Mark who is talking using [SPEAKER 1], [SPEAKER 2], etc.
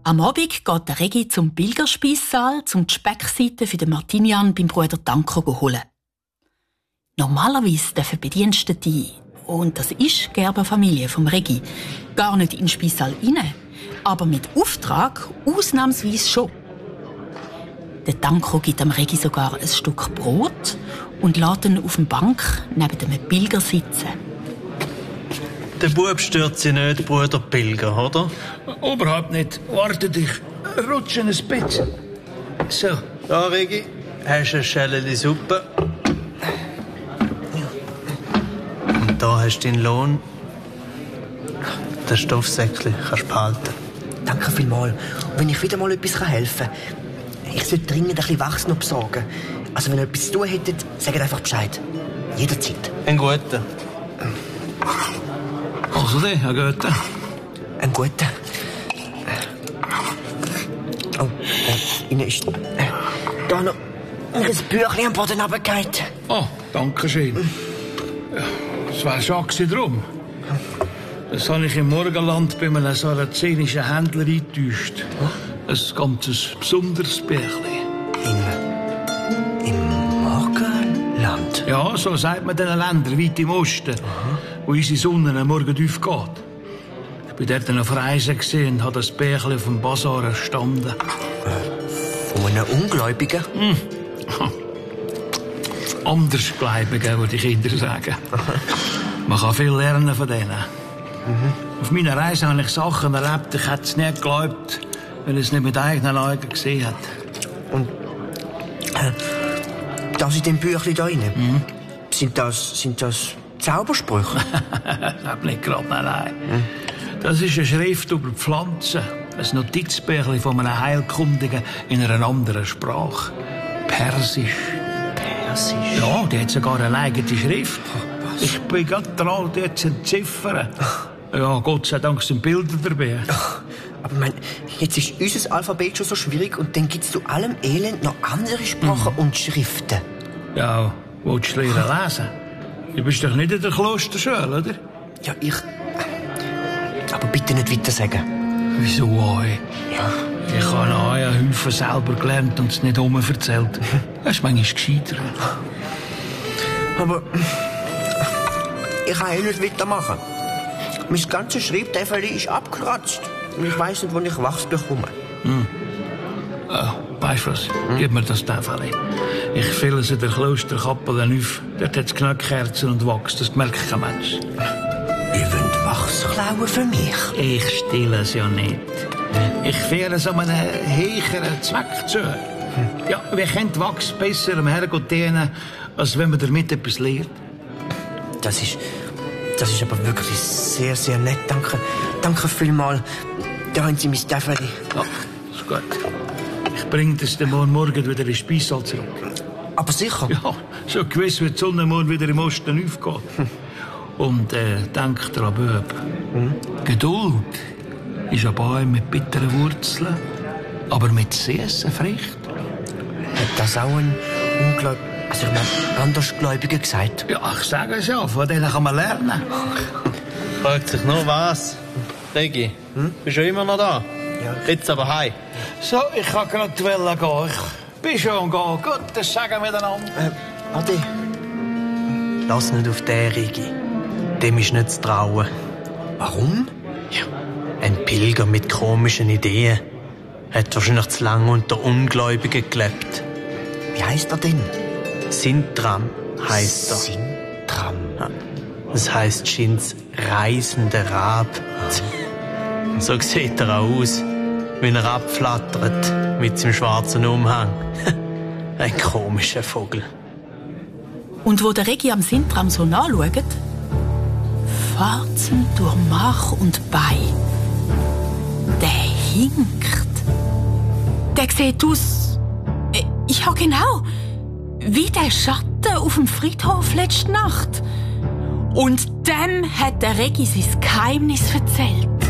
[SPEAKER 1] Am Abend geht der Regi zum Pilgerspeissaal, um die Speckseite für den Martinian beim Bruder Danko zu holen. Normalerweise dürfen Bedienstete, und das ist die Gerberfamilie vom Regi, gar nicht in den Speissaal rein, aber mit Auftrag ausnahmsweise schon. Der Danko gibt dem Regi sogar ein Stück Brot und lässt ihn auf der Bank neben dem Pilger sitzen.
[SPEAKER 2] Der Bub stört sich nicht, Bruder Pilger, oder?
[SPEAKER 3] Überhaupt nicht. Warte dich. Rutsch ein bisschen. So.
[SPEAKER 2] Da, Regi, hast du eine Schelle Suppe. Und da hast du deinen Lohn. Das Stoffsäckchen kannst du behalten.
[SPEAKER 4] Danke vielmals. Und wenn ich wieder mal etwas helfen kann, ich sollte dringend ein bisschen Wachs noch besorgen. Also wenn ihr etwas zu tun hättet, sagt einfach Bescheid. Jederzeit.
[SPEAKER 2] Ein guter.
[SPEAKER 3] Also der, Herr Goethe.
[SPEAKER 4] Ein guter. Oh, Ihnen ist da noch ein Büchlein am Boden runtergefallen.
[SPEAKER 3] Oh, danke schön. Ja, das war schon drum. Das habe ich im Morgenland bei einem sarazenischen Händler eingetäuscht. Ein ganz besonderes Bärchen.
[SPEAKER 4] Im Morgenland?
[SPEAKER 3] Ja, so sagt man den Ländern weit im Osten, wo unsere Sonne am Morgen aufgeht. Ich war dort auf Reisen und habe das Bärchen auf dem Basar erstanden.
[SPEAKER 4] Von einem Ungläubigen?
[SPEAKER 3] Andersgläubigen, würde die Kinder sagen. Man kann viel lernen von denen. Auf meiner Reise habe ich Sachen erlebt, ich hätte es nicht geglaubt, wenn ich es nicht mit eigenen Augen gesehen hat.
[SPEAKER 4] Und das in dem Büchlein da rein? Sind das Zaubersprüche?
[SPEAKER 3] Ich habe nicht gerade, nein. Das ist eine Schrift über Pflanzen. Ein Notizbüchlein von einem Heilkundigen in einer anderen Sprache. Persisch.
[SPEAKER 4] Persisch?
[SPEAKER 3] Ja, die hat sogar eine eigene Schrift. Ich bin gerade dran, die zu entziffern. Ja, Gott sei Dank sind Bilder dabei.
[SPEAKER 4] Aber ich meine, jetzt ist unser Alphabet schon so schwierig und dann gibt es zu allem Elend noch andere Sprachen und Schriften.
[SPEAKER 3] Ja, willst du lernen lesen? Du bist doch nicht in der Klosterschule, oder?
[SPEAKER 4] Ja, ich... Aber bitte nicht weiter sagen.
[SPEAKER 3] Wieso euch?
[SPEAKER 4] Ja.
[SPEAKER 3] Ich habe auch einen Haufen selber gelernt und es nicht erzählt. Das ist manchmal gescheiter.
[SPEAKER 4] Aber... Ich kann eh nicht weitermachen. Mein ganzes Schreibtäfel ist abgekratzt. Und ich weiss nicht, wo ich Wachs bekomme.
[SPEAKER 3] Weißt du was? Gib mir das Täfel. Ich fülle es in der Klosterkappel auf. Dort hat es Knöckkerzen und Wachs. Das merkt kein Mensch.
[SPEAKER 4] Ihr wollt Wachs klauen für mich?
[SPEAKER 3] Ich stehle es ja nicht. Ich führe es an einen höheren Zweck zu. Ja, wir können Wachs besser am Herrgott dienen, als wenn man damit etwas lehrt.
[SPEAKER 4] Das ist aber wirklich sehr, sehr nett. Danke. Danke vielmals. Da haben Sie mein Täfel.
[SPEAKER 3] Ja, ist gut. Ich bringe das dann morgen wieder in den Speissaal zurück.
[SPEAKER 4] Aber sicher?
[SPEAKER 3] Ja, so gewiss, wie die Sonne morgen wieder im Osten aufgeht. Und denk dran, Bub. Geduld ist ein Baum mit bitteren Wurzeln, aber mit süßen Früchten.
[SPEAKER 4] Hat das auch ein Andersgläubiger gesagt?
[SPEAKER 3] Ja, ich sage es ja, von denen kann man lernen.
[SPEAKER 2] Fragt sich nur was. Regi, bist du immer noch da?
[SPEAKER 4] Ja.
[SPEAKER 2] Jetzt aber heim.
[SPEAKER 3] So, ich kann gerade gehen. Ich bin schon gehen. Gut, das sagen miteinander.
[SPEAKER 4] Ade.
[SPEAKER 2] Lass nicht auf den, Regi. Dem ist nicht zu trauen.
[SPEAKER 4] Warum?
[SPEAKER 2] Ja, ein Pilger mit komischen Ideen. Hat wahrscheinlich zu lange unter Ungläubigen gelebt.
[SPEAKER 4] Wie heisst er denn?
[SPEAKER 2] Sintram heisst er.
[SPEAKER 4] Sintram.
[SPEAKER 2] Ja. Das heisst Schins reisender Rab. So sieht er auch aus, wenn er abflattert mit seinem schwarzen Umhang. Ein komischer Vogel.
[SPEAKER 1] Und wo der Regi am Sintram so nachschaut, fährt's ihm durch Mark und Bein. Der hinkt. Der sieht aus... Ja, genau. Wie der Schatten auf dem Friedhof letzte Nacht. Und dem hat der Regi sein Geheimnis erzählt.